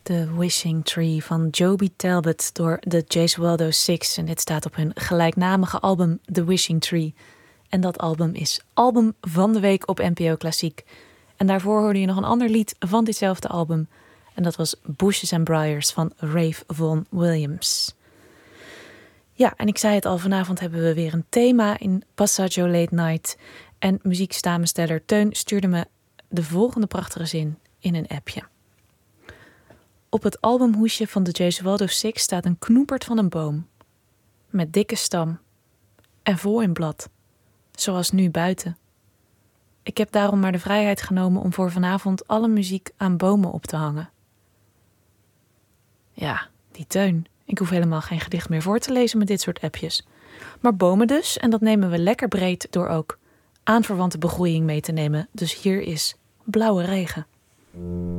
The Wishing Tree van Joby Talbot door de Gesualdo Six. En dit staat op hun gelijknamige album The Wishing Tree. En dat album is Album van de Week op NPO Klassiek. En daarvoor hoorde je nog een ander lied van ditzelfde album. En dat was Bushes and Briars van Ralph Vaughan Williams. Ja, en ik zei het al, vanavond hebben we weer een thema in Passaggio Late Night. En muzieksamensteller Teun stuurde me de volgende prachtige zin in een appje. Op het albumhoesje van de Gesualdo Six staat een knoepert van een boom. Met dikke stam en vol in blad. Zoals nu buiten. Ik heb daarom maar de vrijheid genomen om voor vanavond alle muziek aan bomen op te hangen. Ja, die Teun. Ik hoef helemaal geen gedicht meer voor te lezen met dit soort appjes. Maar bomen dus, en dat nemen we lekker breed door ook aanverwante begroeiing mee te nemen. Dus hier is blauwe regen.